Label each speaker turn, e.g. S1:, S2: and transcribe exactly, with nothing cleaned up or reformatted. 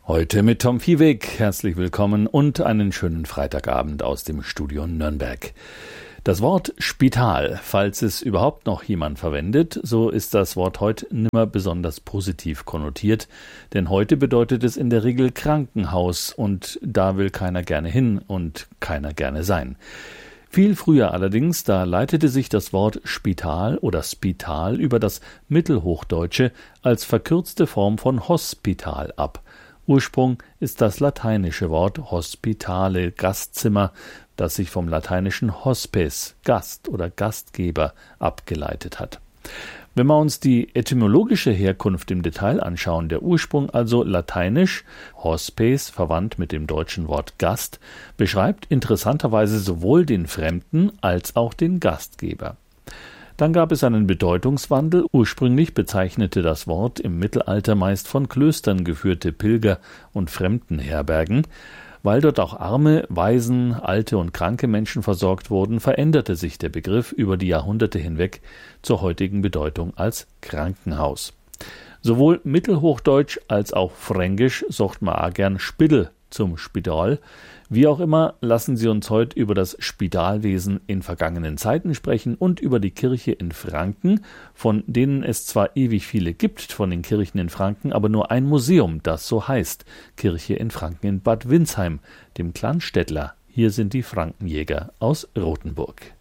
S1: Heute mit Tom Viehweg. Herzlich willkommen und einen schönen Freitagabend aus dem Studio Nürnberg. Das Wort Spital, falls es überhaupt noch jemand verwendet, so ist das Wort heute nimmer besonders positiv konnotiert, denn heute bedeutet es in der Regel Krankenhaus und da will keiner gerne hin und keiner gerne sein. Viel früher allerdings, da leitete sich das Wort Spital oder Spital über das Mittelhochdeutsche als verkürzte Form von Hospital ab. Ursprung ist das lateinische Wort hospitale, Gastzimmer, das sich vom lateinischen hospes, Gast oder Gastgeber, abgeleitet hat. Wenn wir uns die etymologische Herkunft im Detail anschauen, der Ursprung also lateinisch, hospes, verwandt mit dem deutschen Wort Gast, beschreibt interessanterweise sowohl den Fremden als auch den Gastgeber. Dann gab es einen Bedeutungswandel. Ursprünglich bezeichnete das Wort im Mittelalter meist von Klöstern geführte Pilger- und Fremdenherbergen. Weil dort auch arme, Waisen, alte und kranke Menschen versorgt wurden, veränderte sich der Begriff über die Jahrhunderte hinweg zur heutigen Bedeutung als Krankenhaus. Sowohl Mittelhochdeutsch als auch Fränkisch sagt man auch gern Spittel zum Spital. Wie auch immer, lassen Sie uns heute über das Spitalwesen in vergangenen Zeiten sprechen und über die Kirche in Franken, von denen es zwar ewig viele gibt, von den Kirchen in Franken, aber nur ein Museum, das so heißt, Kirche in Franken in Bad Windsheim, dem Clan Städtler. Hier sind die Frankenjäger aus Rothenburg.